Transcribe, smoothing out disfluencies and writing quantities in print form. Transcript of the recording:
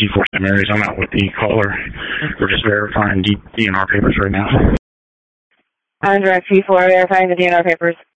G4 St. Mary's. I'm out with the caller. We're just verifying DNR papers right now. I'm Direct G4 verifying the DNR papers.